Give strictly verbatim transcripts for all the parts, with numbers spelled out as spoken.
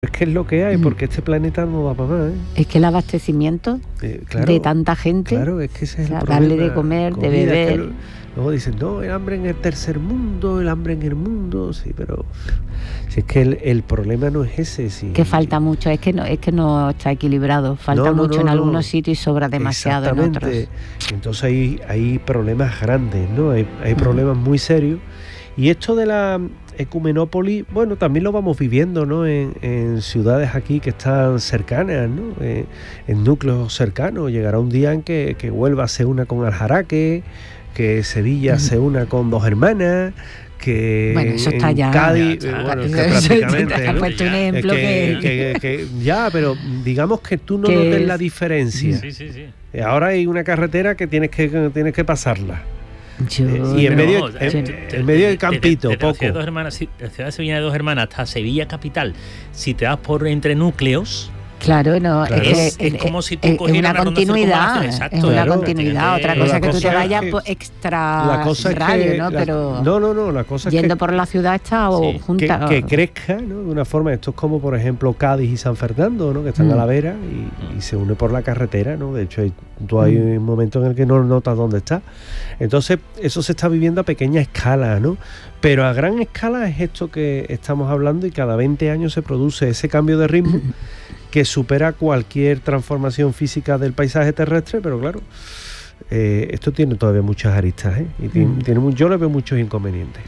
Es que es lo que hay, porque este planeta no va para más, ¿eh? Es que el abastecimiento eh, claro, de tanta gente, claro, es que ese es o sea, el problema, darle de comer, comida, de beber. lo, luego dicen, no, el hambre en el tercer mundo, el hambre en el mundo, sí, pero si es que el, el problema no es ese. Si, que falta mucho, es que no es que no está equilibrado, falta no, no, mucho no, en no, algunos sitios y sobra demasiado en otros. Entonces hay, hay problemas grandes, ¿no? Hay, hay problemas muy serios. Y esto de la ecumenópolis, bueno, también lo vamos viviendo, ¿no? En, en ciudades aquí que están cercanas, ¿no? Eh, en núcleos cercanos. Llegará un día en que, que Huelva se una con Aljaraque, que Sevilla se una con Dos Hermanas, que bueno, eso está en ya, Cádiz, ya, ya, bueno, ya, que prácticamente, ya, ¿no? puesto un ejemplo que, que... que, que, que ya, pero digamos que tú no que notes la diferencia. Sí, sí, sí. Ahora hay una carretera que tienes que, tienes que pasarla. Yo, y en no, medio, no, en, te, te, en medio del campito, de, de, de poco. La ciudad, de Dos Hermanas, la ciudad de Sevilla de Dos Hermanas hasta Sevilla capital, si te das por entre núcleos. Claro, no, claro. Es, es, es como si tú es, cogieras una, una continuidad, exacto, es una claro, continuidad. Otra cosa es que tú te vayas que, extra la cosa radio, es que, ¿no? La, Pero no, no, no, la cosa es yendo que, por la ciudad está o sí, junta. Que, que crezca, ¿no? De una forma, esto es como por ejemplo Cádiz y San Fernando, ¿no? Que están mm. a la vera y, y se une por la carretera, ¿no? De hecho, hay, tú hay mm. un momento en el que no notas dónde está. Entonces, eso se está viviendo a pequeña escala, ¿no? Pero a gran escala es esto que estamos hablando y cada veinte años se produce ese cambio de ritmo que supera cualquier transformación física del paisaje terrestre, pero claro, eh, esto tiene todavía muchas aristas, ¿eh? Y tiene, mm. tiene, yo le veo muchos inconvenientes.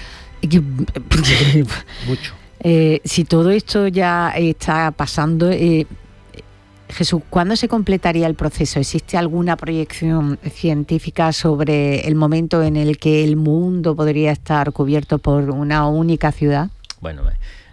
Mucho. Eh, si todo esto ya está pasando, eh, Jesús, ¿cuándo se completaría el proceso? ¿Existe alguna proyección científica sobre el momento en el que el mundo podría estar cubierto por una única ciudad? Bueno,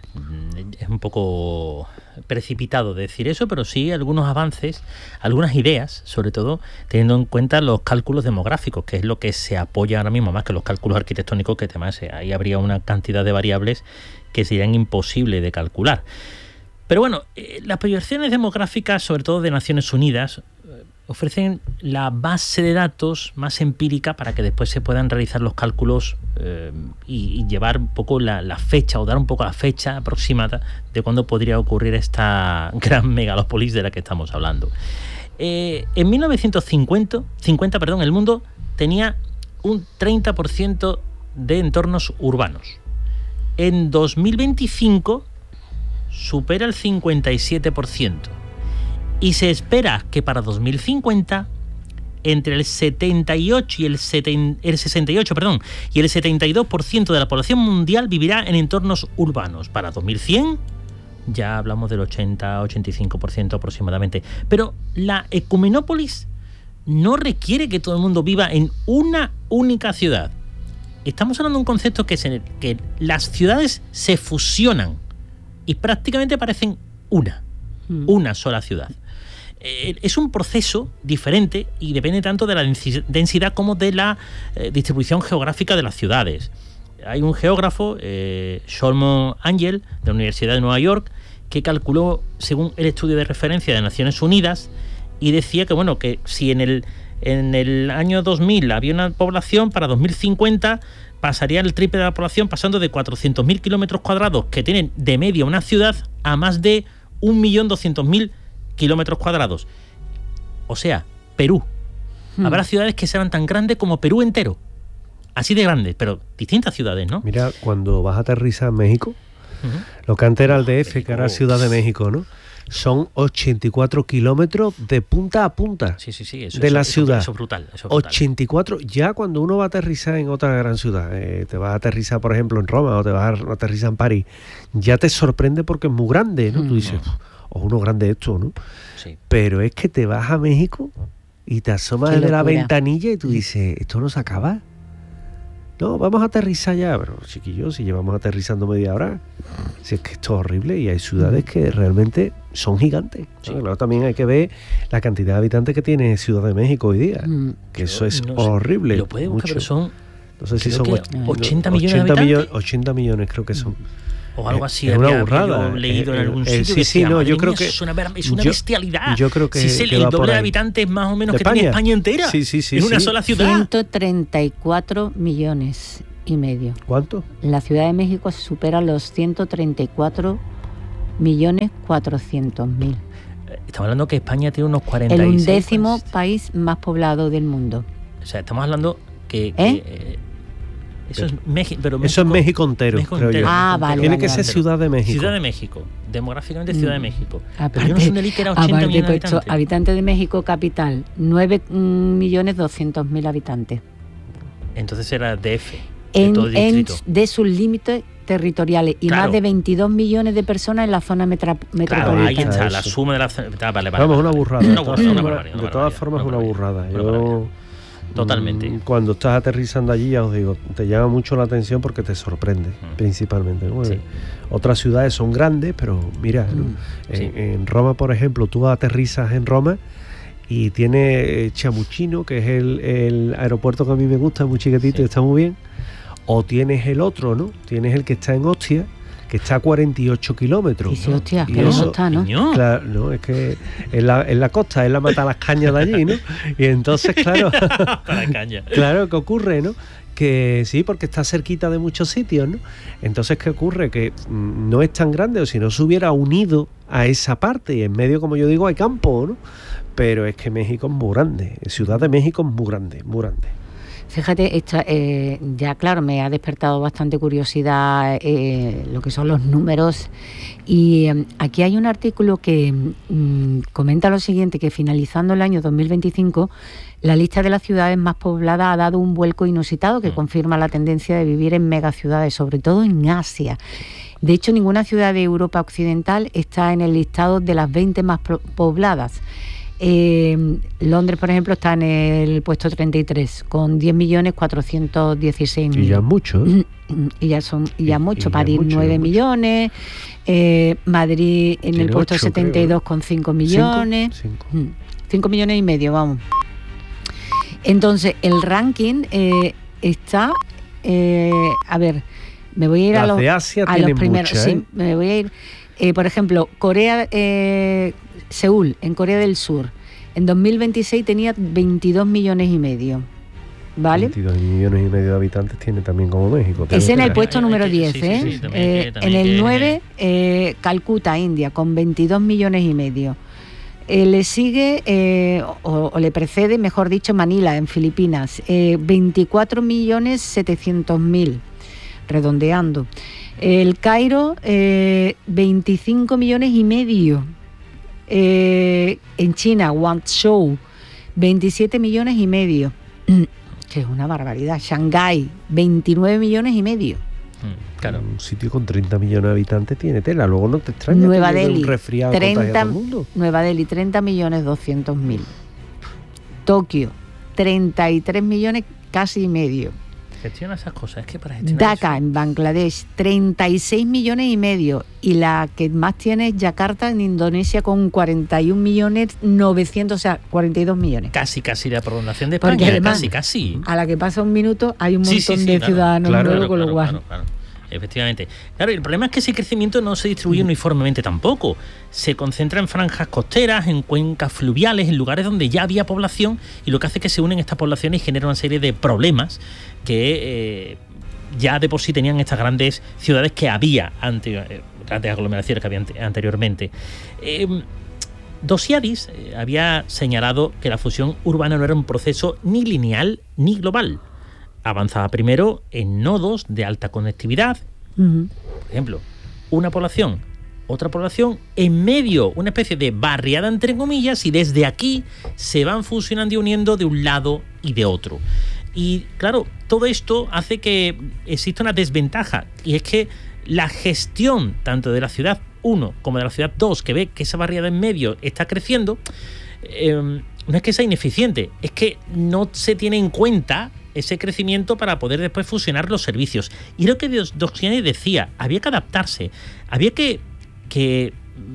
es un poco precipitado decir eso, pero sí algunos avances, algunas ideas, sobre todo teniendo en cuenta los cálculos demográficos, que es lo que se apoya ahora mismo, más que los cálculos arquitectónicos, que además ahí habría una cantidad de variables que serían imposibles de calcular. Pero bueno, eh, las proyecciones demográficas, sobre todo de Naciones Unidas, eh, ofrecen la base de datos más empírica para que después se puedan realizar los cálculos eh, y, y llevar un poco la, la fecha, o dar un poco la fecha aproximada de cuándo podría ocurrir esta gran megalópolis de la que estamos hablando. Eh, en mil novecientos cincuenta, cincuenta, perdón, el mundo tenía un treinta por ciento de entornos urbanos. En dos mil veinticinco supera el cincuenta y siete por ciento y se espera que para dos mil cincuenta entre el setenta y ocho y el, seten, el sesenta y ocho, perdón, y el setenta y dos por ciento de la población mundial vivirá en entornos urbanos. Para dos mil cien ya hablamos del ochenta a ochenta y cinco por ciento aproximadamente. Pero la ecumenópolis no requiere que todo el mundo viva en una única ciudad. Estamos hablando de un concepto que es en el que las ciudades se fusionan y prácticamente parecen una, mm. una sola ciudad. Eh, es un proceso diferente y depende tanto de la densidad como de la eh, distribución geográfica de las ciudades. Hay un geógrafo, eh, Solomon Angel, de la Universidad de Nueva York, que calculó, según el estudio de referencia de Naciones Unidas, y decía que, bueno, que si en el, en el año dos mil había una población, para dos mil cincuenta pasaría el triple de la población, pasando de cuatrocientos mil kilómetros cuadrados que tienen de media una ciudad a más de un millón doscientos mil kilómetros cuadrados. O sea, Perú. Hmm. Habrá ciudades que serán tan grandes como Perú entero. Así de grandes, pero distintas ciudades, ¿no? Mira, cuando vas a aterrizar en México, uh-huh. lo que antes era el D F, México, que ahora es Ciudad de México, ¿no? Son ochenta y cuatro kilómetros de punta a punta sí, sí, sí, eso, de eso, la eso, ciudad. Eso es brutal, eso es brutal. ochenta y cuatro, ya cuando uno va a aterrizar en otra gran ciudad, eh, te vas a aterrizar, por ejemplo, en Roma o te vas a aterrizar en París, ya te sorprende porque es muy grande, ¿no? Mm. Tú dices, o oh, uno grande esto, ¿no? Sí. Pero es que te vas a México y te asomas desde la ventanilla y tú dices, ¿esto no se acaba? No, vamos a aterrizar ya, pero chiquillos, si llevamos aterrizando media hora, si es que esto es horrible y hay ciudades que realmente son gigantes. Sí. ¿No? Claro, también hay que ver la cantidad de habitantes que tiene Ciudad de México hoy día, mm. que eso es no horrible. Lo puede buscar, pero son, no sé si son ochenta millones de habitantes. Millones, ochenta millones creo que son. O algo así, es había, una burrada. Había leído eh, en algún eh, sitio. sí, sí, no, yo creo que es una, es una yo, bestialidad. Yo creo que, si es el, que el va doble por de ahí. habitantes más o menos ¿De que España? tiene España entera. Sí, sí, sí, en una sí. sola ciudad. ciento treinta y cuatro millones y medio. ¿Cuánto? La Ciudad de México supera los ciento treinta y cuatro millones cuatrocientos mil. Estamos hablando que España tiene unos cuarenta y seis... El undécimo pues, país más poblado del mundo. O sea, estamos hablando que... ¿Eh? que eh, eso es México, pero México, eso es México entero, México creo entero, yo. Ah, México vale, entero. Tiene vale, que vale. ser Ciudad de México. Ciudad de México, demográficamente Ciudad de México. Aparte, Pero yo no sé dónde leí que era ochenta aparte, millones de puesto, habitantes. habitantes de México capital, nueve millones doscientos mil habitantes. Entonces era D F, de En, todo el en, distrito. de sus límites territoriales y Claro. más de veintidós millones de personas en la zona metra, Claro, metropolitana. ahí está, Eso. la suma de la... Ah, vale, vale, Vamos, vale. una burrada. Una de todas burrada, una formas, barbaridad, una de todas barbaridad, formas, una una barbaridad, burrada. una Yo, barbaridad. Totalmente. mm, Cuando estás aterrizando allí, ya os digo, te llama mucho la atención porque te sorprende, Mm. principalmente, ¿no? Sí. Otras ciudades son grandes, pero mira, ¿no? Mm. en, Sí. en Roma, por ejemplo, tú aterrizas en Roma y tiene eh, Chamuchino, que es el, el aeropuerto que a mí me gusta, muy chiquitito Sí. y está muy bien. O tienes el otro, ¿no? Tienes el que está en Ostia, que está a cuarenta y ocho kilómetros. Y sí, ¿no? hostia, Y que no eso- está, ¿no? Coño. Claro, no, es que en la, en la costa es la mata las cañas de allí, ¿no? Y entonces, claro, Para caña. claro, ¿qué ocurre, no? Que sí, porque está cerquita de muchos sitios, ¿no? Entonces, ¿qué ocurre? Que mm, no es tan grande, o si no se hubiera unido a esa parte, y en medio, como yo digo, hay campo, ¿no? Pero es que México es muy grande, Ciudad de México es muy grande, muy grande. Fíjate, esta, eh, ya claro, me ha despertado bastante curiosidad eh, lo que son los números y eh, aquí hay un artículo que mm, comenta lo siguiente, que finalizando el año dos mil veinticinco, la lista de las ciudades más pobladas ha dado un vuelco inusitado que Mm. confirma la tendencia de vivir en megaciudades, sobre todo en Asia. De hecho, ninguna ciudad de Europa Occidental está en el listado de las veinte más pro- pobladas. Eh, Londres, por ejemplo, está en el puesto treinta y tres con diez millones cuatrocientos dieciséis mil. Y ya es mucho, ¿eh? Y ya son y ya Y- mucho. y ya París mucho, nueve ya mucho. millones, eh, Madrid en Tiene el puesto ocho, setenta y dos con cinco millones. Cinco, cinco. Mm, cinco millones y medio, vamos. Entonces, el ranking eh, está, eh, a ver, me voy a ir a Las los, de Asia a tienen los primeros. muchas, Sí, ¿eh? me voy a ir. Eh, por ejemplo, Corea, eh, Seúl, en Corea del Sur, en dos mil veintiséis tenía veintidós millones y medio. ¿Vale? veintidós millones y medio de habitantes tiene también como México. Es en el Hay- puesto hay número que- diez, sí, sí, ¿eh? sí, también Eh, hay que- también en hay el que- nueve, eh, Calcuta, India, con veintidós millones y medio. Eh, le sigue, eh, o, o le precede, mejor dicho, Manila, en Filipinas, eh, veinticuatro millones setecientos mil, redondeando. El Cairo, eh, veinticinco millones y medio. Eh, en China, Guangzhou, veintisiete millones y medio. Que es una barbaridad. Shanghái, veintinueve millones y medio. Mm, Claro. Un sitio con treinta millones de habitantes tiene tela. Luego no te extraña Nueva que llegue Delhi, un resfriado contagie a treinta, todo el mundo. Nueva Delhi, treinta millones doscientos mil. Tokio, treinta y tres millones casi y medio. Gestiona esas cosas. Es que para gestionar Dhaka, eso- en Bangladesh, treinta y seis millones y medio. Y la que más tiene es Yakarta, en Indonesia, con cuarenta y un millones novecientos, o sea, cuarenta y dos millones. Casi, casi la prolongación de Porque España. además- Casi, casi. A la que pasa un minuto hay un montón Sí, sí, sí, de claro. ciudadanos Claro, nuevos, Claro, con lo claro, cual... claro, claro. Efectivamente. Claro, el problema es que ese crecimiento no se distribuye uniformemente tampoco. Se concentra en franjas costeras, en cuencas fluviales, en lugares donde ya había población, y lo que hace es que se unen estas poblaciones y genera una serie de problemas que eh, ya de por sí tenían estas grandes ciudades que había ante, eh, grandes aglomeraciones que había ante- anteriormente. Eh, Dosiadis eh, había señalado que la fusión urbana no era un proceso ni lineal ni global. Avanzaba primero en nodos de alta conectividad, Ujú. por ejemplo, una población, otra población, en medio, una especie de barriada entre comillas, y desde aquí se van fusionando y uniendo de un lado y de otro. Y claro, todo esto hace que exista una desventaja, y es que la gestión tanto de la ciudad uno como de la ciudad dos, que ve que esa barriada en medio está creciendo, eh, no es que sea ineficiente, es que no se tiene en cuenta ese crecimiento para poder después fusionar los servicios. Y lo que Dosiadis decía, había que adaptarse, había que, que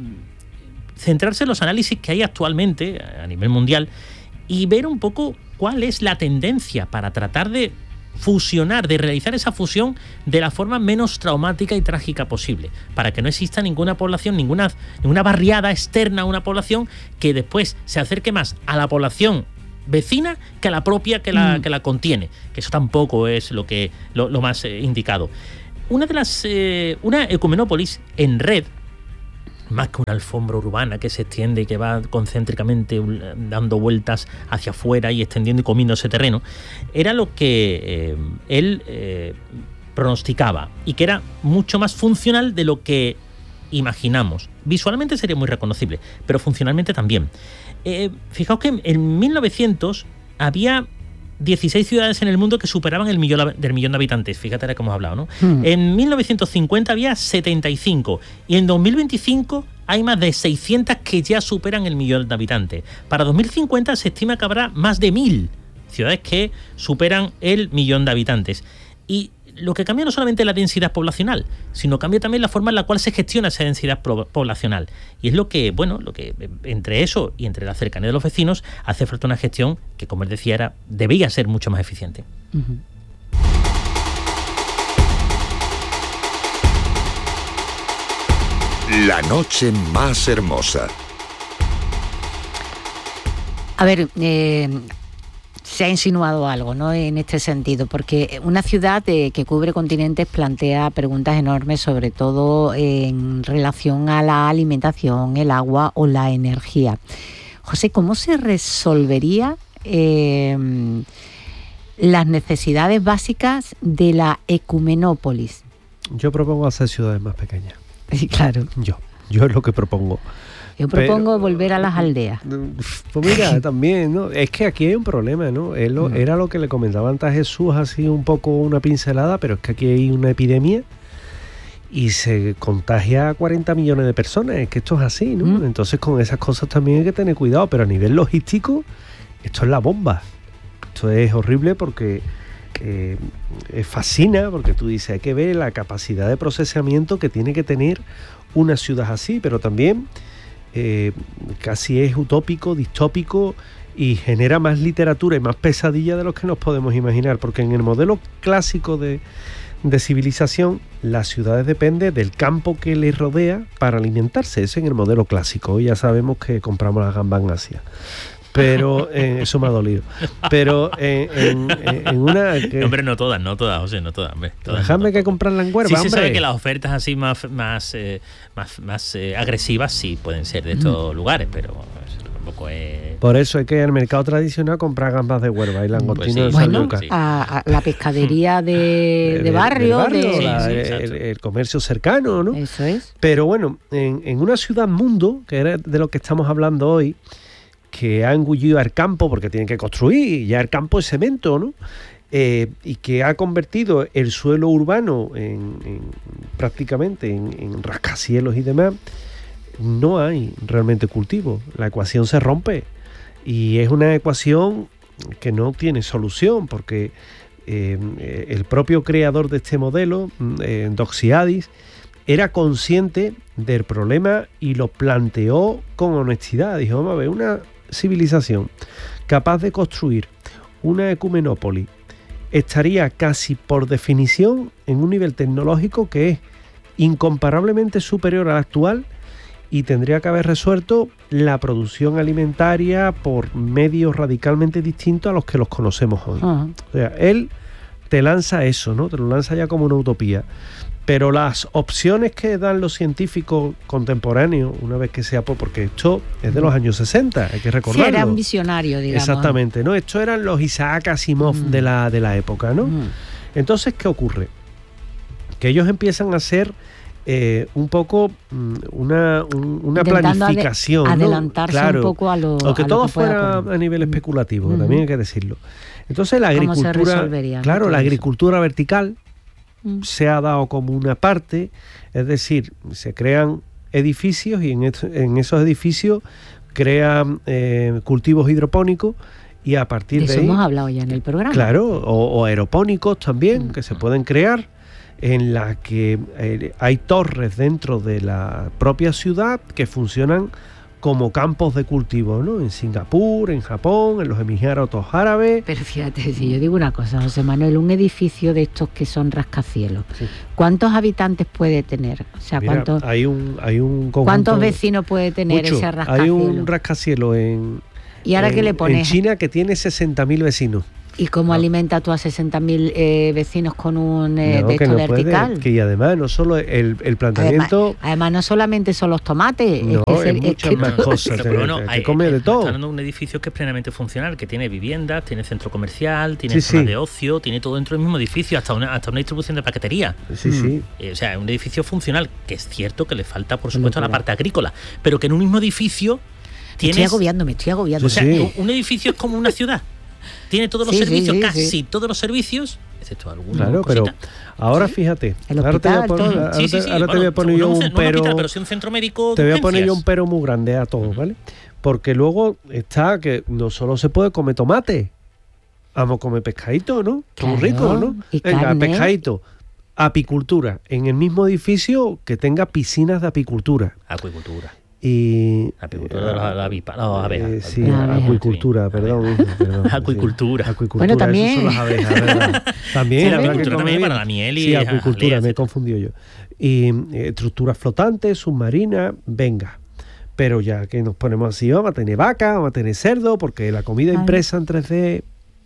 mm, centrarse en los análisis que hay actualmente a nivel mundial y ver un poco cuál es la tendencia para tratar de fusionar, de realizar esa fusión de la forma menos traumática y trágica posible, para que no exista ninguna población, ninguna, ninguna barriada externa a una población que después se acerque más a la población vecina que a la propia que la, Mm. que la contiene, que eso tampoco es lo, que, lo, lo más eh, indicado. Una de las eh, una ecumenópolis en red más que una alfombra urbana que se extiende y que va concéntricamente dando vueltas hacia afuera y extendiendo y comiendo ese terreno, era lo que eh, él eh, pronosticaba, y que era mucho más funcional de lo que imaginamos. Visualmente sería muy reconocible, pero funcionalmente también. Eh, fijaos que en mil novecientos había dieciséis ciudades en el mundo que superaban el millón del millón de habitantes. Fíjate de cómo hemos hablado, ¿no? Mm. En mil novecientos cincuenta había setenta y cinco y en dos mil veinticinco hay más de seiscientas que ya superan el millón de habitantes. Para dos mil cincuenta se estima que habrá más de mil ciudades que superan el millón de habitantes. Y lo que cambia no solamente la densidad poblacional, sino cambia también la forma en la cual se gestiona esa densidad poblacional. Y es lo que, bueno, lo que entre eso y entre la cercanía de los vecinos hace falta una gestión que, como él decía, era, debía ser mucho más eficiente. Uh-huh. La noche más hermosa. A ver, eh... se ha insinuado algo, ¿no?, en este sentido, porque una ciudad eh, que cubre continentes plantea preguntas enormes, sobre todo en relación a la alimentación, el agua o la energía. José, ¿cómo se resolvería eh, las necesidades básicas de la ecumenópolis? Yo propongo hacer ciudades más pequeñas. Sí, claro. Yo, yo es lo que propongo. Yo propongo Pero, volver a las aldeas. Pues mira, también, ¿no? Es que aquí hay un problema, ¿no? Es lo, no. Era lo que le comentaba antes a Jesús, así un poco una pincelada, pero es que aquí hay una epidemia y se contagia a cuarenta millones de personas. Es que esto es así, ¿no? Mm. Entonces con esas cosas también hay que tener cuidado, pero a nivel logístico, esto es la bomba. Esto es horrible porque eh, fascina, porque tú dices, hay que ver la capacidad de procesamiento que tiene que tener una ciudad así, pero también... Eh, casi es utópico, distópico y genera más literatura y más pesadilla de lo que nos podemos imaginar, porque en el modelo clásico de, de civilización las ciudades dependen del campo que les rodea para alimentarse. Eso en el modelo clásico. Hoy ya sabemos que compramos las gambas en Asia, pero eh, eso me ha dolido. Pero eh, en, en, en una... Que, no, hombre, no todas, no todas, José, no todas. Hombre, todas Déjame no, que comprarla en Huelva, sí, hombre. Sí, se sabe que las ofertas así más más eh, más, más eh, agresivas sí pueden ser de estos mm. lugares, pero eso tampoco es... Por eso hay que ir al mercado tradicional comprar gambas de Huelva y langostinos pues sí, de San bueno, Lucas. Sí. A, a la pescadería de, de barrio, barrio de... la, sí, sí, el, el comercio cercano, ¿no? Eso es. Pero bueno, en, en una ciudad mundo, que era de lo que estamos hablando hoy, que ha engullido al campo porque tienen que construir, ya el campo es cemento, ¿no? Eh, y que ha convertido el suelo urbano en, en prácticamente en, en rascacielos y demás, no hay realmente cultivo. La ecuación se rompe y es una ecuación que no tiene solución, porque eh, el propio creador de este modelo, eh, Doxiadis, era consciente del problema y lo planteó con honestidad. Dijo, vamos a ver, una civilización capaz de construir una ecumenópolis estaría casi por definición en un nivel tecnológico que es incomparablemente superior al actual y tendría que haber resuelto la producción alimentaria por medios radicalmente distintos a los que los conocemos hoy. Uh-huh. O sea, él te lanza eso, ¿no? Te lo lanza ya como una utopía. Pero las opciones que dan los científicos contemporáneos, una vez que sea, porque esto es de los años sesenta, hay que recordarlo. Sí, era un visionario, digamos. Exactamente, ¿no? Estos eran los Isaac Asimov mm. de, la, de la época, ¿no? Mm. Entonces, ¿qué ocurre? Que ellos empiezan a hacer eh, un poco una, un, una planificación, ade- adelantarse, ¿no? Claro, un poco a lo aunque a todo lo que fuera a nivel especulativo, mm. también hay que decirlo. Entonces, la ¿Cómo se agricultura, resolvería, claro, ¿no? la agricultura vertical se ha dado como una parte, es decir, se crean edificios y en, esto, en esos edificios crean eh, cultivos hidropónicos y a partir de, de eso ahí, hemos hablado ya en el programa. Claro, o, o aeropónicos también, mm. que se pueden crear, en las que eh, hay torres dentro de la propia ciudad que funcionan como campos de cultivo, ¿no? En Singapur, en Japón, en los Emiratos Árabes. Pero fíjate, si yo digo una cosa, José Manuel, un edificio de estos que son rascacielos, sí. ¿cuántos habitantes puede tener? O sea, Mira, ¿cuántos, hay un, hay un conjunto, ¿cuántos vecinos puede tener mucho. Ese rascacielos? Hay un rascacielos en, ¿Y ahora en, qué le pones? en China que tiene sesenta mil vecinos. ¿Y cómo no. alimenta tú a sesenta mil eh, vecinos con un eh, no, de que esto no vertical? Puede, que y además no solo el, el planteamiento... Además, además no solamente son los tomates, no, es que, es es muchas que más todo- cosas. Pero bueno, te, te hay- come de está todo. hablando de un edificio que es plenamente funcional, que tiene viviendas, tiene centro comercial, tiene Sí, zona sí. de ocio, tiene todo dentro del mismo edificio, hasta una, hasta una distribución de paquetería. Sí, sí. Eh, o sea, un edificio funcional, que es cierto que le falta, por Qué supuesto, la locura. parte agrícola, pero que en un mismo edificio Me tienes... estoy agobiando, me estoy agobiando. O sea, Sí. un edificio es como una ciudad. Tiene todos los Sí, sí, servicios, sí, casi sí. todos los servicios, excepto algunos. Claro, pero cositas. ahora fíjate, El ahora te voy a hospital, poner, todo. ahora Sí, sí, te- sí. ahora te Bueno, voy a poner no yo un un ce- no un pero, hospital, pero sí un centro médico de te voy a poner yo urgencias. un pero muy grande a todo, ¿vale? Porque luego está que no solo se puede comer tomate, vamos a comer pescadito, ¿no? Que muy Claro, rico, ¿no? y Venga, carne. pescadito, apicultura, en el mismo edificio que tenga piscinas de apicultura. Acuicultura. Y Apicultura de los avipa- no, abejas. eh, sí, Las abejas. acuicultura, Sí, perdón, abejas. perdón, sí. Acuicultura. Acuicultura, Bueno, también. eso son las abejas, ¿verdad? También, Sí, habrá que acuicultura comer también bien. para la miel y Sí, las acuicultura, aleas, me he etcétera. confundido yo. Y eh, estructuras flotantes, submarinas, venga. Pero ya que nos ponemos así, vamos a tener vaca, vamos a tener cerdo, porque la comida Ay. impresa en tres D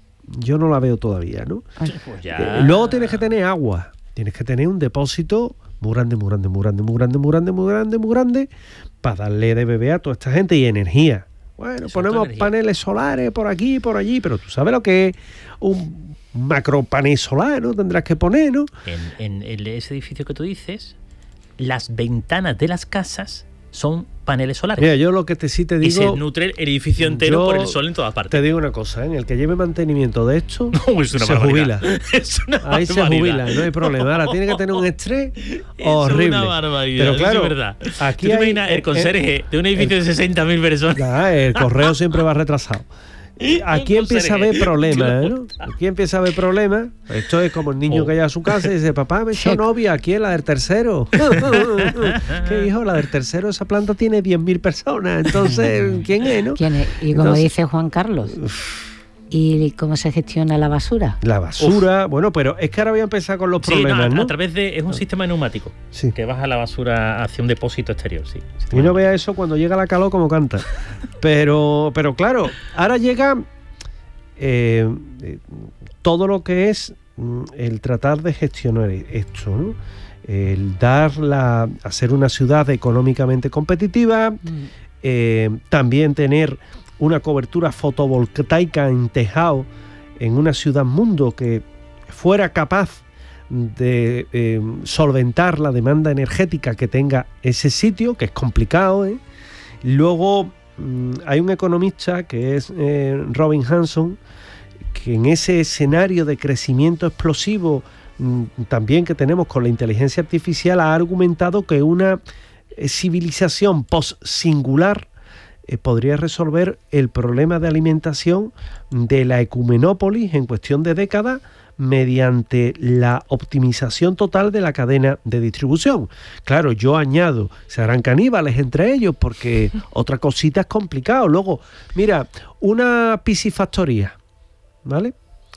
yo no la veo todavía, ¿no? Ay, Pues Eh, ya. Luego tienes que tener agua, tienes que tener un depósito muy grande, muy grande, muy grande, muy grande, muy grande, muy grande, muy grande, para darle de beber a toda esta gente y energía. Bueno, Exacto, ponemos energía. paneles solares por aquí y por allí, pero tú sabes lo que es un macro panel solar, ¿no? Tendrás que poner, ¿no? En, en el- ese edificio que tú dices, las ventanas de las casas son paneles solares. Mira, yo lo que te sí te y se digo, nutre el edificio entero yo por el sol en todas te partes. digo una cosa, ¿eh? En el que lleve mantenimiento de esto, No, es una se barbaridad. jubila. Es una Ahí se barbaridad. jubila, no hay problema. Ahora tiene que tener un estrés Es horrible. una barbaridad, Pero eso claro, es verdad. aquí ¿Tú te hay- imaginas eh, el conserje de un edificio el- de sesenta mil personas? Nah, el correo siempre va retrasado. Aquí Un empieza a haber conserje. problemas, ¿no? Aquí empieza a haber problemas. Esto es como el niño Oh. que llega a su casa y dice, papá, me he hecho novia, aquí es la del tercero. ¿Qué hijo? La del tercero, esa planta tiene diez mil personas. Entonces, ¿quién es, no? ¿quién es? Y como Entonces- dice Juan Carlos, ¿y cómo se gestiona la basura? La basura. Bueno, pero es que ahora voy a empezar con los Sí, no, problemas, a, ¿no? a través de... Es un sistema neumático Sí. que baja la basura hacia un depósito exterior, sí. Y no vea eso cuando llega la calor como canta. Pero, pero claro, ahora llega eh, eh, todo lo que es mm, el tratar de gestionar esto, ¿no? El dar la, hacer una ciudad económicamente competitiva, eh, también tener una cobertura fotovoltaica en tejado en una ciudad mundo que fuera capaz de eh, solventar la demanda energética que tenga ese sitio, que es complicado, ¿eh? Luego mm, hay un economista que es eh, Robin Hanson, que en ese escenario de crecimiento explosivo mm, también que tenemos con la inteligencia artificial ha argumentado que una eh, civilización post-singular eh, podría resolver el problema de alimentación de la ecumenópolis en cuestión de décadas mediante la optimización total de la cadena de distribución. Claro, yo añado, se harán caníbales entre ellos porque otra cosita es complicado. Luego, mira, una piscifactoría, ¿vale?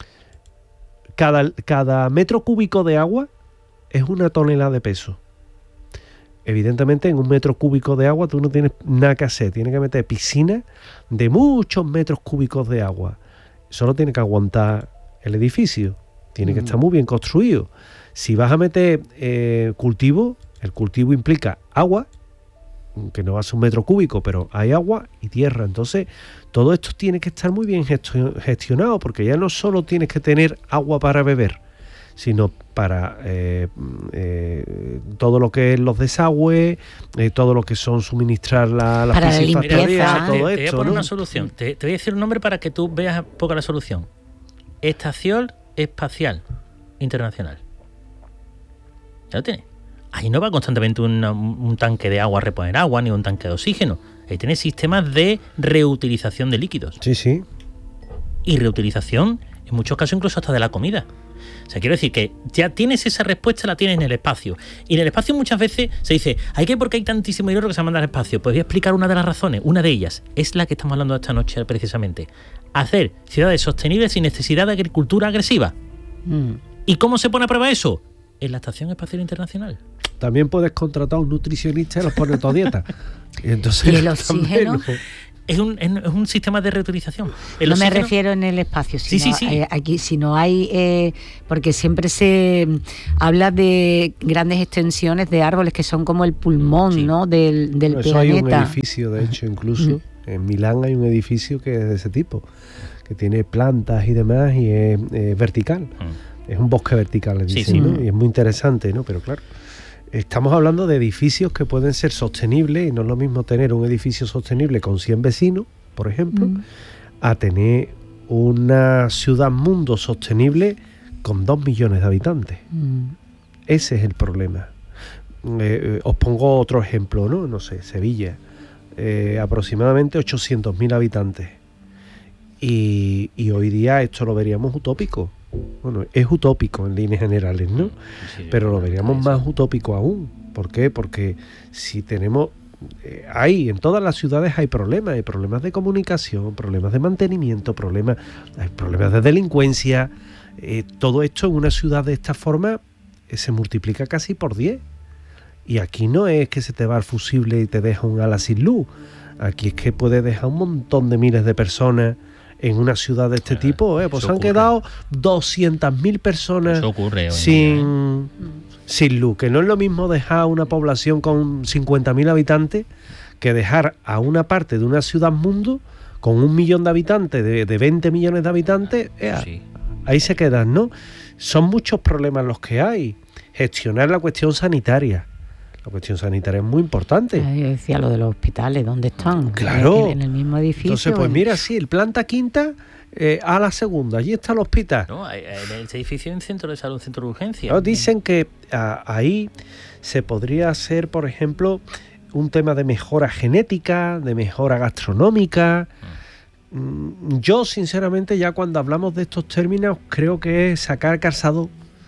Cada, cada metro cúbico de agua es una tonelada de peso. Evidentemente, en un metro cúbico de agua tú no tienes nada que hacer. Tienes que meter piscina de muchos metros cúbicos de agua. Solo tiene que aguantar el edificio. Tiene que estar muy bien construido. Si vas a meter eh, cultivo, el cultivo implica agua, que no va a ser un metro cúbico, pero hay agua y tierra. Entonces, todo esto tiene que estar muy bien gestio- gestionado, porque ya no solo tienes que tener agua para beber, sino para eh, eh, todo lo que es los desagües, eh, todo lo que son suministrar la, las Para la piscifactorías, limpieza. todo te, te voy a esto, poner ¿no? una solución. Te, te voy a decir un nombre para que tú veas un poco la solución. Estación Espacial Internacional. Ya lo tienes. Ahí no va constantemente una- un tanque de agua a reponer agua, ni un tanque de oxígeno. Ahí tienes sistemas de reutilización de líquidos. Sí, sí. Y reutilización, en muchos casos, incluso hasta de la comida. O sea, quiero decir que ya tienes esa respuesta, la tienes en el espacio. Y en el espacio muchas veces se dice, ¿hay que por qué hay tantísimo dinero que se manda al espacio? Pues voy a explicar una de las razones. Una de ellas es la que estamos hablando esta noche precisamente. Hacer ciudades sostenibles sin necesidad de agricultura agresiva. Mm. ¿Y cómo se pone a prueba eso? En la Estación Espacial Internacional. También puedes contratar a un nutricionista y los pones a tu dieta. Y entonces ¿Y el oxígeno? también, es un, es un sistema de reutilización. El no oxígeno, me refiero en el espacio, sino, sí, sí, sí. Eh, aquí, si no hay, eh, porque siempre se habla de grandes extensiones de árboles que son como el pulmón, sí. ¿no? del, del bueno, eso planeta. Hay un edificio, de hecho, incluso en Milán hay un edificio que es de ese tipo, que tiene plantas y demás y es eh, vertical. Es un bosque vertical, le dicen, sí, sí. ¿no? Y es muy interesante, ¿no? Pero claro, estamos hablando de edificios que pueden ser sostenibles, y no es lo mismo tener un edificio sostenible con cien vecinos, por ejemplo, mm. a tener una ciudad-mundo sostenible con dos millones de habitantes. Mm. Ese es el problema. Eh, eh, os pongo otro ejemplo, ¿no? No sé, Sevilla, eh, aproximadamente ochocientos mil habitantes. Y, y hoy día esto lo veríamos utópico. Bueno, es utópico en líneas generales, ¿no? Sí, pero lo veríamos eso. Más utópico aún. ¿Por qué? Porque si tenemos... Eh, hay, en todas las ciudades hay problemas. Hay problemas de comunicación, problemas de mantenimiento, problemas, hay problemas de delincuencia. Eh, todo esto en una ciudad de esta forma eh, se multiplica casi por diez. Y aquí no es que se te va el fusible y te deja un ala sin luz. Aquí es que puede dejar un montón de miles de personas en una ciudad de este tipo, eh, pues han ocurre. quedado doscientas mil personas ocurre, sin, sin luz, que no es lo mismo dejar a una población con cincuenta mil habitantes que dejar a una parte de una ciudad mundo con un millón de habitantes, de, de veinte millones de habitantes, eh, sí. ahí se quedan, ¿no? Son muchos problemas los que hay. Gestionar la cuestión sanitaria. La cuestión sanitaria es muy importante. Yo decía lo de los hospitales, ¿dónde están? Claro. En, en el mismo edificio. Entonces, pues mira, sí, el planta quinta eh, a la segunda, allí está el hospital. No, en ese edificio hay un centro de salud, un centro de urgencia. No, dicen que a, ahí se podría hacer, por ejemplo, un tema de mejora genética, de mejora gastronómica. Mm. Yo, sinceramente, ya cuando hablamos de estos términos, creo que es sacar calzado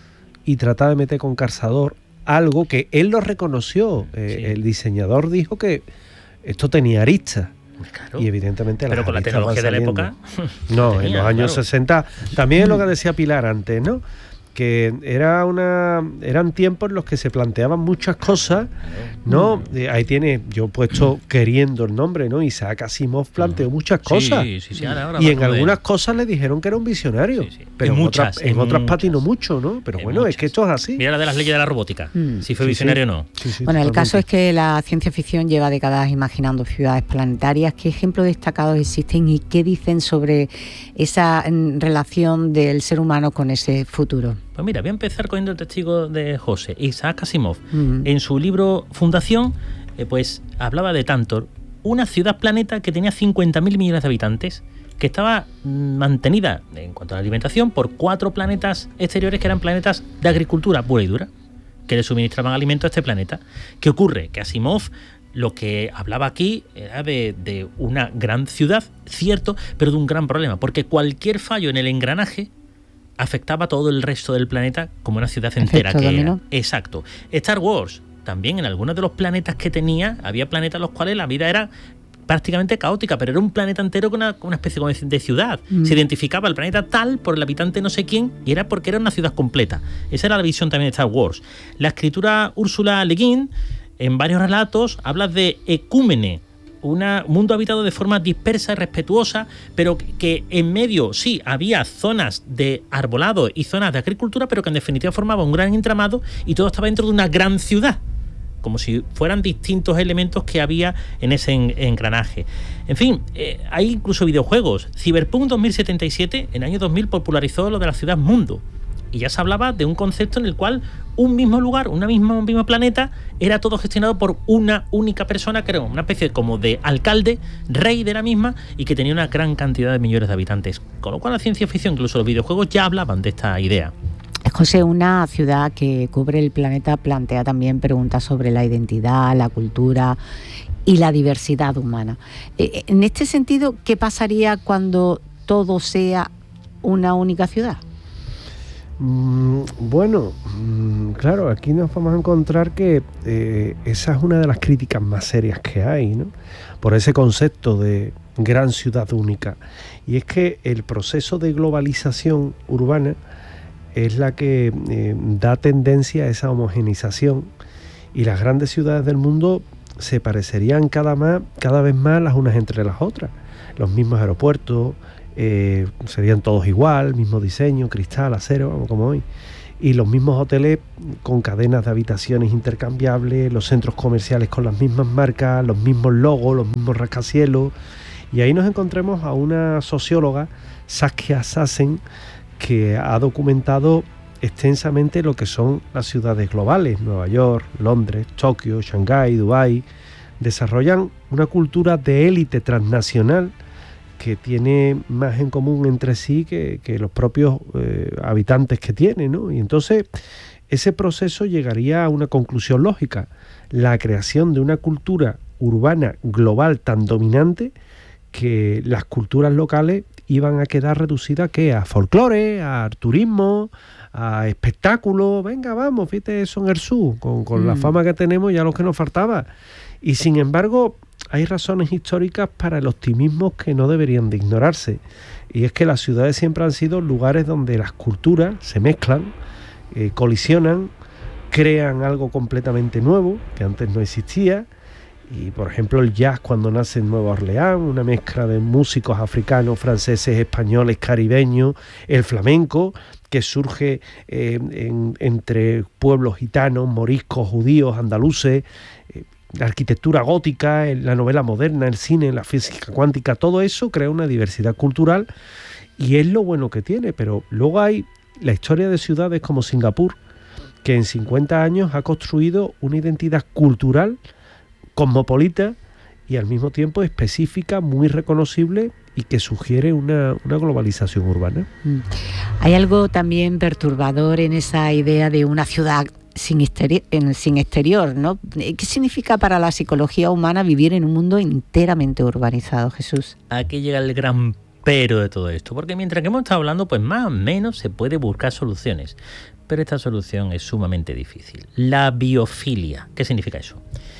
y tratar de meter con calzador algo que él lo reconoció. Eh, sí. El diseñador dijo que esto tenía aristas. Claro. Y evidentemente pero con la tecnología de la época no, tenía, en los años claro. sesenta también es lo que decía Pilar antes, ¿no? Que era una eran tiempos en los que se planteaban muchas cosas, ¿no? Eh, ahí tiene, yo he puesto queriendo el nombre, ¿no? Isaac Asimov planteó muchas cosas. Sí, sí, sí, ahora, ahora y en algunas cosas le dijeron que era un visionario. Sí, sí. En Pero en, muchas, otras, en, en otras patinó mucho, ¿no? Pero en bueno, muchas. Es que esto es así. Mira la de las leyes de la robótica, mm. si fue sí, visionario o sí. no. Sí, sí, bueno, totalmente. El caso es que la ciencia ficción lleva décadas imaginando ciudades planetarias. ¿Qué ejemplos destacados existen y qué dicen sobre esa mm, relación del ser humano con ese futuro? Pues mira, voy a empezar cogiendo el testigo de José, Isaac Asimov. Mm. En su libro Fundación, eh, pues hablaba de Tantor, una ciudad-planeta que tenía cincuenta mil millones de habitantes, que estaba mantenida en cuanto a la alimentación por cuatro planetas exteriores que eran planetas de agricultura pura y dura, que le suministraban alimento a este planeta. ¿Qué ocurre? Que Asimov lo que hablaba aquí era de, de una gran ciudad, cierto, pero de un gran problema, porque cualquier fallo en el engranaje afectaba a todo el resto del planeta como una ciudad entera que era. Exacto. Star Wars, también en algunos de los planetas que tenía, había planetas en los cuales la vida era prácticamente caótica, pero era un planeta entero con una, una especie de ciudad. Mm. Se identificaba el planeta tal por el habitante no sé quién y era porque era una ciudad completa. Esa era la visión también de Star Wars. La escritura Úrsula Le Guin, en varios relatos, habla de ecúmene, un mundo habitado de forma dispersa y respetuosa, pero que en medio sí había zonas de arbolado y zonas de agricultura, pero que en definitiva formaba un gran entramado y todo estaba dentro de una gran ciudad, como si fueran distintos elementos que había en ese engranaje. En fin, eh, hay incluso videojuegos. Cyberpunk dos mil setenta y siete, en el año dos mil, popularizó lo de la ciudad mundo. Y ya se hablaba de un concepto en el cual un mismo lugar, una misma, un mismo planeta, era todo gestionado por una única persona, que era una especie como de alcalde, rey de la misma, y que tenía una gran cantidad de millones de habitantes. Con lo cual la ciencia ficción, incluso los videojuegos, ya hablaban de esta idea. José, una ciudad que cubre el planeta plantea también preguntas sobre la identidad, la cultura y la diversidad humana. En este sentido, ¿qué pasaría cuando todo sea una única ciudad? Mm, bueno, mm, claro, aquí nos vamos a encontrar que eh, esa es una de las críticas más serias que hay, ¿no? Por ese concepto de gran ciudad única. Y es que el proceso de globalización urbana es la que eh, da tendencia a esa homogeneización, y las grandes ciudades del mundo se parecerían cada, más, cada vez más las unas entre las otras. Los mismos aeropuertos, eh, serían todos igual, mismo diseño, cristal, acero, como hoy. Y los mismos hoteles con cadenas de habitaciones intercambiables, los centros comerciales con las mismas marcas, los mismos logos, los mismos rascacielos. Y ahí nos encontramos a una socióloga, Saskia Sassen, que ha documentado extensamente lo que son las ciudades globales, Nueva York, Londres, Tokio, Shanghái, Dubái. Desarrollan una cultura de élite transnacional que tiene más en común entre sí que, que los propios eh, habitantes que tiene, ¿no? Y entonces ese proceso llegaría a una conclusión lógica: la creación de una cultura urbana global tan dominante que las culturas locales iban a quedar reducidas ¿qué? A folclore, a turismo, a espectáculos. Venga, vamos, fíjate, Son Ersú, con, con mm. la fama que tenemos, ya lo que nos faltaba. Y sin embargo, hay razones históricas para el optimismo que no deberían de ignorarse. Y es que las ciudades siempre han sido lugares donde las culturas se mezclan, eh, colisionan, crean algo completamente nuevo que antes no existía. Y por ejemplo el jazz, cuando nace en Nueva Orleans, una mezcla de músicos africanos, franceses, españoles, caribeños, el flamenco, que surge eh, en, entre pueblos gitanos, moriscos, judíos, andaluces, eh, la arquitectura gótica, la novela moderna, el cine, la física cuántica, todo eso crea una diversidad cultural y es lo bueno que tiene. Pero luego hay la historia de ciudades como Singapur, que en cincuenta años ha construido una identidad cultural cosmopolita y al mismo tiempo específica, muy reconocible y que sugiere una, una globalización urbana. Hay algo también perturbador en esa idea de una ciudad sin exterior, sin exterior, ¿no? ¿Qué significa para la psicología humana vivir en un mundo enteramente urbanizado, Jesús? Aquí llega el gran pero de todo esto, porque mientras que hemos estado hablando, pues más o menos se puede buscar soluciones, pero esta solución es sumamente difícil. La biofilia. ¿Qué significa eso?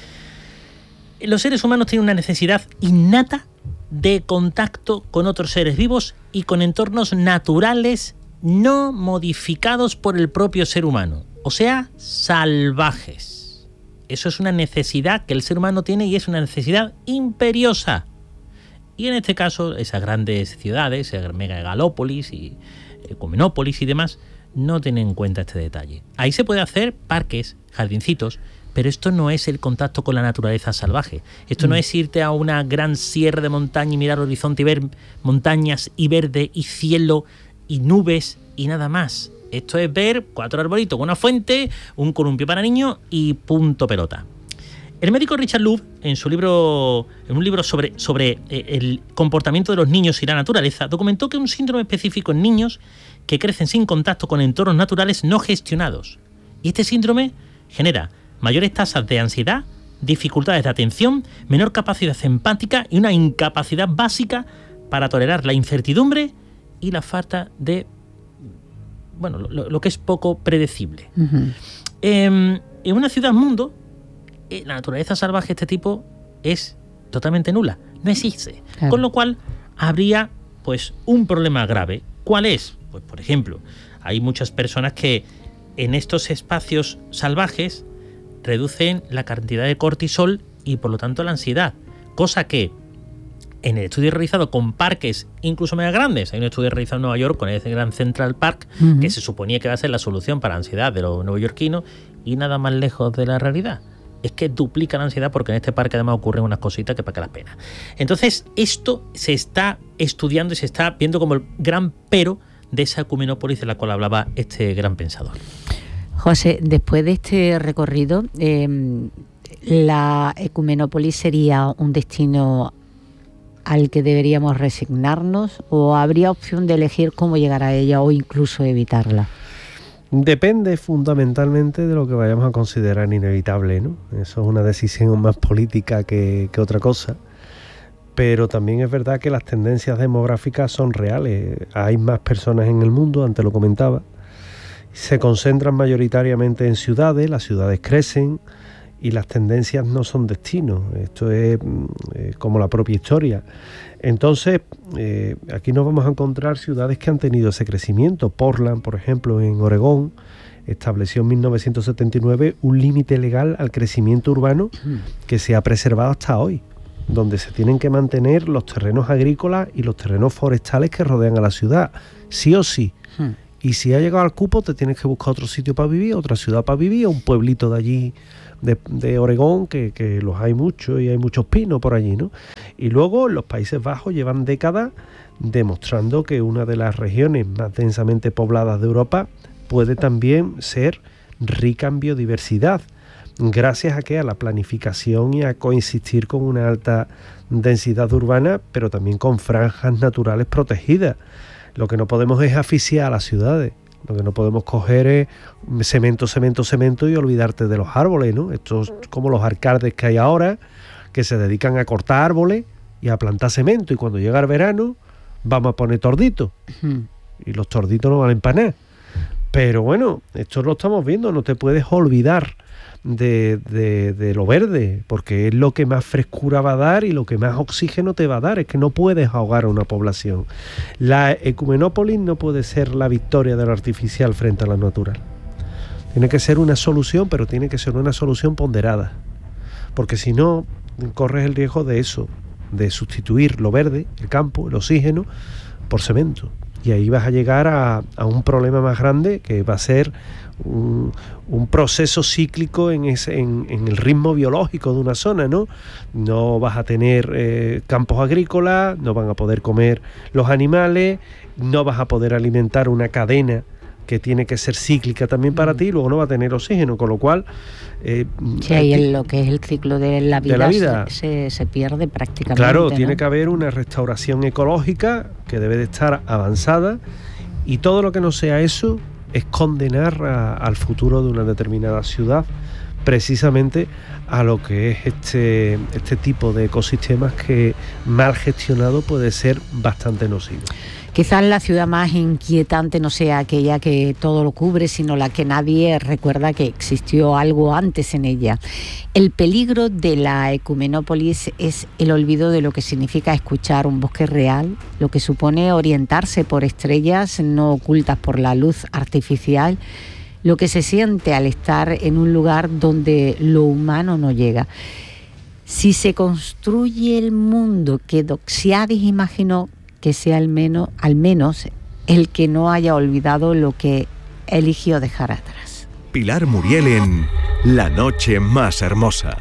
Los seres humanos tienen una necesidad innata de contacto con otros seres vivos y con entornos naturales no modificados por el propio ser humano, o sea, salvajes. Eso es una necesidad que el ser humano tiene y es una necesidad imperiosa. Y en este caso, esas grandes ciudades, megalópolis y ecumenópolis y demás, no tienen en cuenta este detalle. Ahí se puede hacer parques, jardincitos, pero esto no es el contacto con la naturaleza salvaje. Esto mm. no es irte a una gran sierra de montaña y mirar el horizonte y ver montañas y verde y cielo y nubes y nada más. Esto es ver cuatro arbolitos con una fuente, un columpio para niños y punto pelota. El médico Richard Louv, en su libro, en un libro sobre, sobre el comportamiento de los niños y la naturaleza, documentó que un síndrome específico en niños que crecen sin contacto con entornos naturales no gestionados. Y este síndrome genera mayores tasas de ansiedad, dificultades de atención, menor capacidad empática y una incapacidad básica para tolerar la incertidumbre y la falta de, bueno, lo, lo que es poco predecible. Uh-huh. Eh, en una ciudad-mundo, eh, la naturaleza salvaje de este tipo es totalmente nula, no existe. Claro. Con lo cual, habría pues un problema grave. ¿Cuál es? Pues, por ejemplo, hay muchas personas que en estos espacios salvajes reducen la cantidad de cortisol y por lo tanto la ansiedad, cosa que en el estudio realizado con parques incluso mega grandes, hay un estudio realizado en Nueva York con el Grand Central Park, uh-huh. que se suponía que va a ser la solución para la ansiedad de los neoyorquinos y nada más lejos de la realidad. Es que duplica la ansiedad porque en este parque además ocurren unas cositas que para que las pena. Entonces esto se está estudiando y se está viendo como el gran pero de esa ecumenópolis de la cual hablaba este gran pensador. José, después de este recorrido, eh, ¿la ecumenópolis sería un destino al que deberíamos resignarnos o habría opción de elegir cómo llegar a ella o incluso evitarla? Depende fundamentalmente de lo que vayamos a considerar inevitable, ¿no? Eso es una decisión más política que, que otra cosa. Pero también es verdad que las tendencias demográficas son reales. Hay más personas en el mundo, antes lo comentaba. Se concentran mayoritariamente en ciudades, las ciudades crecen y las tendencias no son destinos, esto es eh, como la propia historia. Entonces, eh, aquí nos vamos a encontrar ciudades que han tenido ese crecimiento. Portland, por ejemplo, en Oregón, estableció en mil novecientos setenta y nueve un límite legal al crecimiento urbano que se ha preservado hasta hoy, donde se tienen que mantener los terrenos agrícolas y los terrenos forestales que rodean a la ciudad, sí o sí. Hmm. Y si ha llegado al cupo, te tienes que buscar otro sitio para vivir, otra ciudad para vivir, un pueblito de allí, de, de Oregón, que, que los hay muchos y hay muchos pinos por allí, ¿no? Y luego los Países Bajos llevan décadas demostrando que una de las regiones más densamente pobladas de Europa puede también ser rica en biodiversidad, gracias a que a la planificación y a coexistir con una alta densidad urbana, pero también con franjas naturales protegidas. Lo que no podemos es asfixiar a las ciudades. Lo que no podemos coger es cemento, cemento, cemento y olvidarte de los árboles, ¿no? Esto es como los alcaldes que hay ahora, que se dedican a cortar árboles y a plantar cemento, y cuando llega el verano vamos a poner torditos. Uh-huh. Y los torditos no valen para nada. Pero bueno, esto lo estamos viendo, no te puedes olvidar de, de, de lo verde, porque es lo que más frescura va a dar y lo que más oxígeno te va a dar. Es que no puedes ahogar a una población. La ecumenópolis no puede ser la victoria de lo artificial frente a lo natural. Tiene que ser una solución, pero tiene que ser una solución ponderada, porque si no, corres el riesgo de eso, de sustituir lo verde, el campo, el oxígeno, por cemento. Y ahí vas a llegar a, a un problema más grande, que va a ser un, un proceso cíclico en, ese, en, en el ritmo biológico de una zona, ¿no? No vas a tener eh, campos agrícolas, no van a poder comer los animales, no vas a poder alimentar una cadena que tiene que ser cíclica también para mm. ti, y luego no va a tener oxígeno, con lo cual... Eh, sí, ahí en lo que es el ciclo de la vida, de la vida. Se, se pierde prácticamente. Claro, ¿no? Tiene que haber una restauración ecológica que debe de estar avanzada, y todo lo que no sea eso es condenar a, al futuro de una determinada ciudad, precisamente a lo que es este, este tipo de ecosistemas que mal gestionado puede ser bastante nocivo. Quizás la ciudad más inquietante no sea aquella que todo lo cubre, sino la que nadie recuerda que existió algo antes en ella. El peligro de la ecumenópolis es el olvido de lo que significa escuchar un bosque real, lo que supone orientarse por estrellas no ocultas por la luz artificial, lo que se siente al estar en un lugar donde lo humano no llega. Si se construye el mundo que Doxiadis imaginó, que sea al menos, al menos el que no haya olvidado lo que eligió dejar atrás. Pilar Muriel en La Noche Más Hermosa.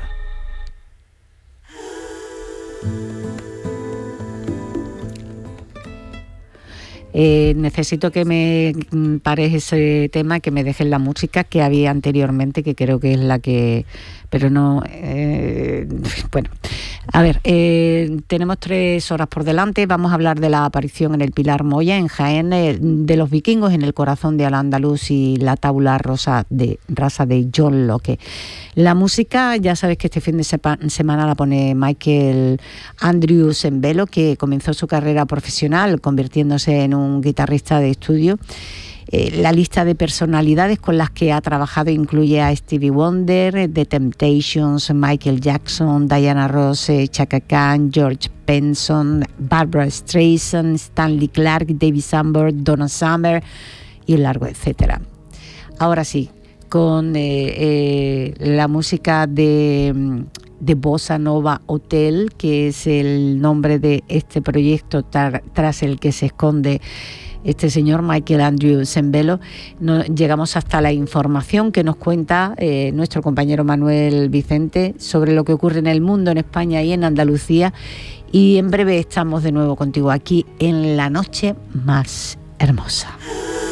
Eh, necesito que me pares ese tema, que me dejes la música que había anteriormente, que creo que es la que... Pero no... Eh, bueno, a ver, eh, tenemos tres horas por delante. Vamos a hablar de la aparición en el Pilar Moya, en Jaén, eh, de los vikingos en el corazón de Al-Ándalus y la tabula rosa de, rasa de John Locke. La música, ya sabes que este fin de sepa, semana la pone Michael Andrew Sembello, que comenzó su carrera profesional convirtiéndose en un guitarrista de estudio. Eh, la lista de personalidades con las que ha trabajado incluye a Stevie Wonder, The Temptations, Michael Jackson, Diana Ross, Chaka Khan, George Benson, Barbra Streisand, Stanley Clarke, David Sanborn, Donna Summer y un largo etcétera. Ahora sí, con eh, eh, la música de, de Bossa Nova Hotel, que es el nombre de este proyecto tar, tras el que se esconde este señor Michael Andrew Sembello. No, llegamos hasta la información que nos cuenta eh, nuestro compañero Manuel Vicente sobre lo que ocurre en el mundo, en España y en Andalucía, y en breve estamos de nuevo contigo aquí en La Noche Más Hermosa.